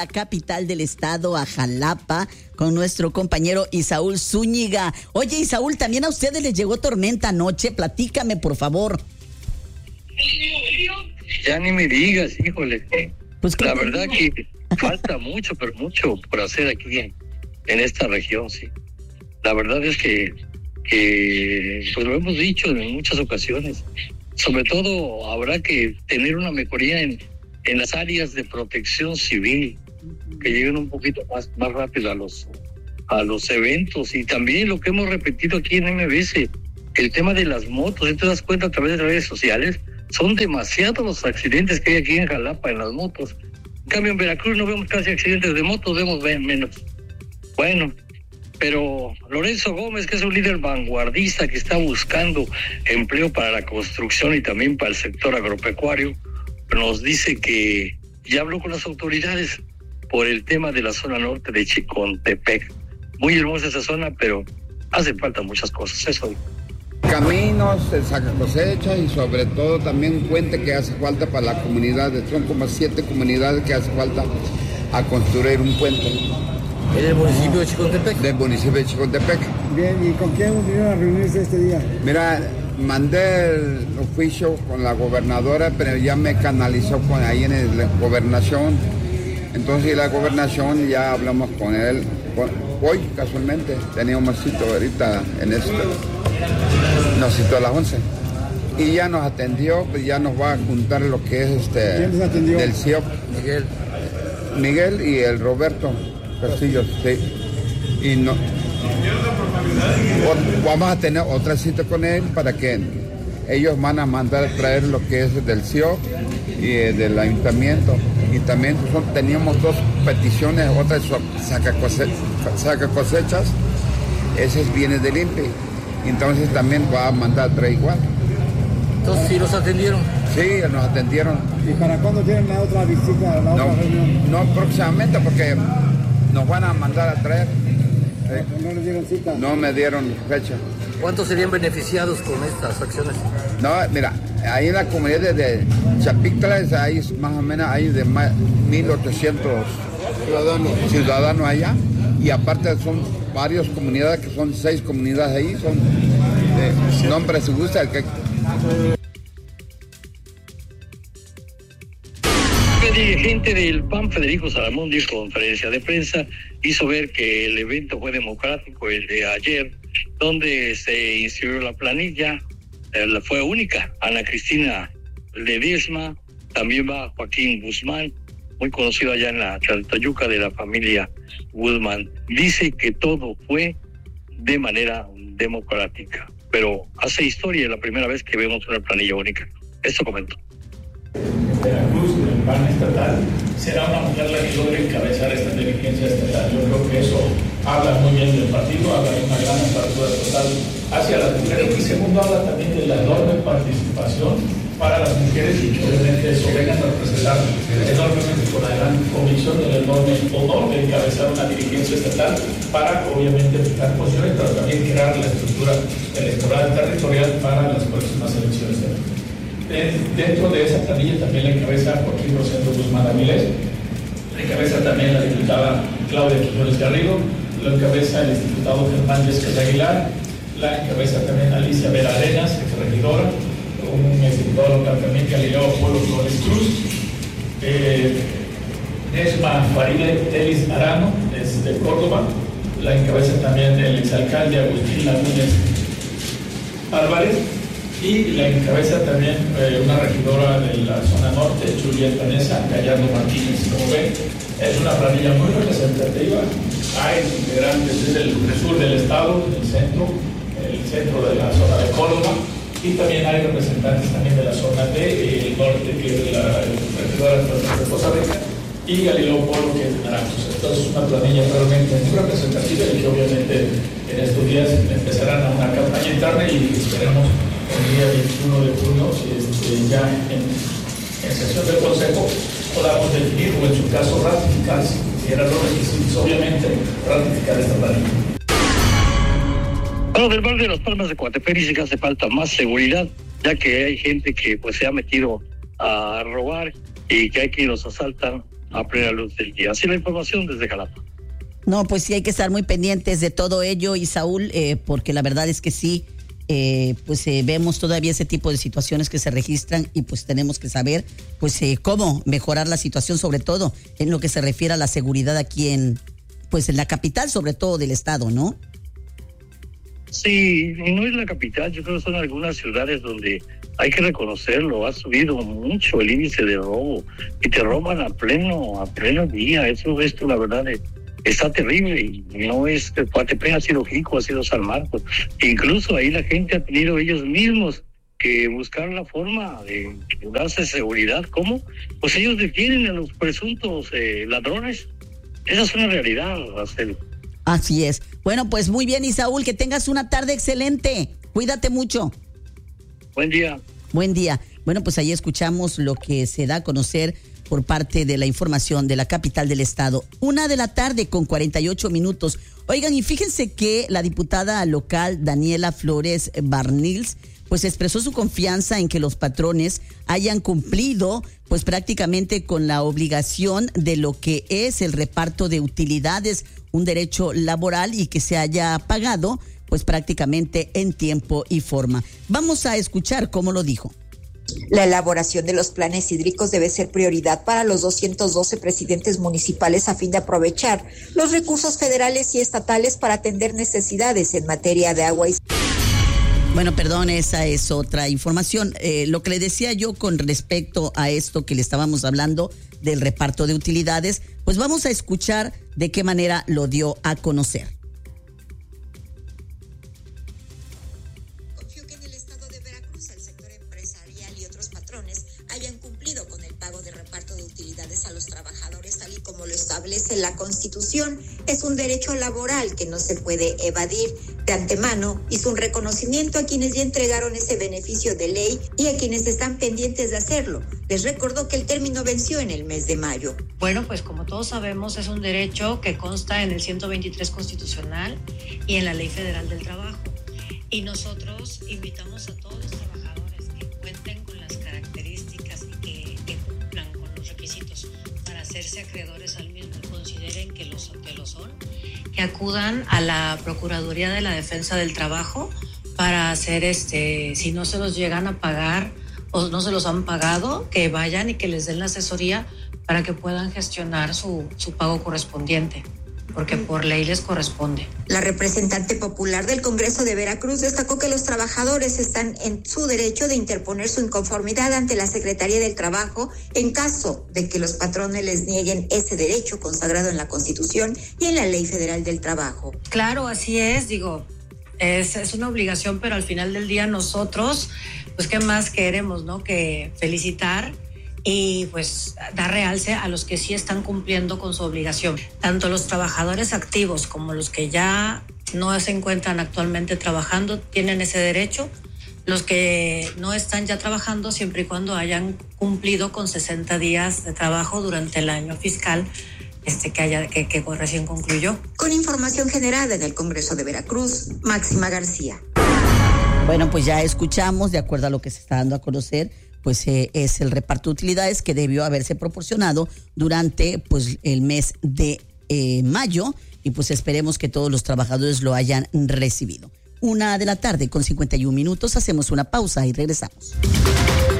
la capital del estado, a Jalapa, con nuestro compañero Isaúl Zúñiga. Oye, Isaúl, ¿también a ustedes les llegó tormenta anoche? Platícame, por favor. Ya ni me digas, híjole. Pues, la verdad que falta mucho, pero mucho por hacer aquí en esta región, sí. La verdad es que pues lo hemos dicho en muchas ocasiones. Sobre todo habrá que tener una mejoría en las áreas de protección civil, que lleguen un poquito más rápido a los eventos. Y también lo que hemos repetido aquí en MBS, el tema de las motos. Si te das cuenta a través de redes sociales, son demasiados los accidentes que hay aquí en Jalapa en las motos. En cambio, en Veracruz no vemos casi accidentes de motos, vemos menos. Bueno, pero Lorenzo Gómez, que es un líder vanguardista que está buscando empleo para la construcción y también para el sector agropecuario, nos dice que ya habló con las autoridades por el tema de la zona norte de Chicontepec. Muy hermosa esa zona, pero hace falta muchas cosas, eso. Caminos, saca cosecha y sobre todo también un puente que hace falta para la comunidad. Son como 7 comunidades que hace falta a construir un puente. ¿En el municipio de Chicontepec? Del municipio de Chicontepec. Bien, ¿y con quién vinieron a reunirse este día? Mira, mandé el oficio con la gobernadora, pero ya me canalizó con ahí en la gobernación. Entonces la gobernación ya hablamos con él. Hoy, casualmente, teníamos cita ahorita en esto. Nos citó a las 11. Y ya nos atendió, pues ya nos va a juntar lo que es ¿Quién nos atendió? del CIOP. Miguel y el Roberto Castillo, sí. Y no, vamos a tener otra cita con él para que ellos van a mandar a traer lo que es del CIOP y del ayuntamiento. Y también teníamos 2 peticiones, otra es saca cosechas, ese es bienes del INPE. Entonces también va a mandar a traer igual. Entonces, ¿sí los atendieron? Sí, nos atendieron. ¿Y para cuándo tienen la otra visita, la otra reunión? No próximamente, porque nos van a mandar a traer. ¿No les dieron cita? No me dieron fecha. ¿Cuántos serían beneficiados con estas acciones? No, mira, ahí en la comunidad de Chapictlas hay más o menos hay de 1,800 ciudadanos allá, y aparte son varias comunidades, que son 6 comunidades ahí, son nombre se gusta el que. El dirigente del PAN, Federico Salamón, dio conferencia de prensa, hizo ver que el evento fue democrático, el de ayer, donde se inscribió la planilla, fue única. Ana Cristina Ledesma, también va Joaquín Guzmán, muy conocido allá en la Chaltayuca de la familia Guzmán. Dice que todo fue de manera democrática, pero hace historia, es la primera vez que vemos una planilla única. Esto comentó. Veracruz, el PAN estatal, será una mujer la que logre encabezar esta dirigencia estatal. Yo creo que eso habla muy bien del partido, habla de una gran apertura total hacia las mujeres, y segundo, habla también de la enorme participación para las mujeres, y que obviamente eso vengan a representar enormemente con la gran convicción del enorme honor de encabezar una dirigencia estatal para obviamente fijar posiciones, pero también crear la estructura electoral territorial para las próximas elecciones. Dentro de esa planilla también la encabeza Joaquín Rosendo Guzmán Avilés, la encabeza también la diputada Claudia Quiñones Garrido, la encabeza el diputado Germán Vázquez Aguilar, la encabeza también Alicia Vera Arenas, exregidora, un exdiputado local también, Galileo Polo Flores Cruz, Nesma Faride Telis Arano, desde Córdoba, la encabeza también el exalcalde Agustín Lagunes Álvarez, y la encabeza también una regidora de la zona norte, Juliet Vanessa Gallardo Martínez. Como ven, es una planilla muy representativa. Hay integrantes desde el sur del estado, el centro de la zona de Córdoba, y también hay representantes también de la zona del norte, que es la regidora de Costa Rica, y Galileo Polo, que es de Naranjos. Entonces es una planilla realmente muy representativa, y que obviamente en estos días empezarán a una campaña interna, y esperemos el día 21 de junio, ya en sesión del Consejo, podamos definir, o en su caso ratificar, si eran los requisitos, obviamente ratificar esta planilla. Bueno, del barrio de Las Palmas de Coatepec dice que hace falta más seguridad, ya que hay gente que pues se ha metido a robar y que hay quienes los asaltan a plena luz del día. Así la información desde Jalapa. No, pues sí hay que estar muy pendientes de todo ello, y Saúl, porque la verdad es que sí, vemos todavía ese tipo de situaciones que se registran, y pues tenemos que saber pues cómo mejorar la situación, sobre todo en lo que se refiere a la seguridad aquí en la capital, sobre todo del estado, ¿no? Sí, y no es la capital, yo creo que son algunas ciudades donde hay que reconocerlo, ha subido mucho el índice de robo y te roban a pleno día. Esto la verdad está terrible, y no es Coatepec, ha sido Jico, ha sido San Marcos. Incluso ahí la gente ha tenido ellos mismos que buscar la forma de darse seguridad. ¿Cómo? Pues ellos detienen a los presuntos ladrones. Esa es una realidad, Marcelo. Así es. Bueno, pues muy bien, Isaúl, que tengas una tarde excelente. Cuídate mucho. Buen día. Buen día. Bueno, pues ahí escuchamos lo que se da a conocer por parte de la información de la capital del estado. 1:48 p.m. Oigan, y fíjense que la diputada local Daniela Flores Barnils pues expresó su confianza en que los patrones hayan cumplido pues prácticamente con la obligación de lo que es el reparto de utilidades, un derecho laboral, y que se haya pagado pues prácticamente en tiempo y forma. Vamos a escuchar cómo lo dijo. La elaboración de los planes hídricos debe ser prioridad para los 212 presidentes municipales a fin de aprovechar los recursos federales y estatales para atender necesidades en materia de agua y... Bueno, perdón, esa es otra información. Lo que le decía yo con respecto a esto que le estábamos hablando del reparto de utilidades, pues vamos a escuchar de qué manera lo dio a conocer. Confío que en el estado de Veracruz el sector empresarial y otros patrones hayan cumplido con el pago de reparto de utilidades a los trabajadores tal y como lo establece la Constitución. Es un derecho laboral que no se puede evadir. De antemano hizo un reconocimiento a quienes ya entregaron ese beneficio de ley y a quienes están pendientes de hacerlo. Les recordó que el término venció en el mes de mayo. Bueno, pues como todos sabemos, es un derecho que consta en el 123 constitucional y en la Ley Federal del Trabajo. Y nosotros invitamos a todos los trabajadores que cuenten con las características y que cumplan con los requisitos para hacerse acreedores al mismo y consideren que lo son, que acudan a la Procuraduría de la Defensa del Trabajo para hacer si no se los llegan a pagar o no se los han pagado, que vayan y que les den la asesoría para que puedan gestionar su pago correspondiente, porque por ley les corresponde. La representante popular del Congreso de Veracruz destacó que los trabajadores están en su derecho de interponer su inconformidad ante la Secretaría del Trabajo en caso de que los patrones les nieguen ese derecho consagrado en la Constitución y en la Ley Federal del Trabajo. Claro, así es, es una obligación, pero al final del día nosotros, pues qué más queremos, ¿no? Que felicitar y pues dar realce a los que sí están cumpliendo con su obligación. Tanto los trabajadores activos como los que ya no se encuentran actualmente trabajando tienen ese derecho. Los que no están ya trabajando, siempre y cuando hayan cumplido con 60 días de trabajo durante el año fiscal que recién concluyó. Con información generada del Congreso de Veracruz, Máxima García. Bueno, pues ya escuchamos, de acuerdo a lo que se está dando a conocer, pues es el reparto de utilidades que debió haberse proporcionado durante pues el mes de mayo, y pues esperemos que todos los trabajadores lo hayan recibido. 1:51 p.m, hacemos una pausa y regresamos.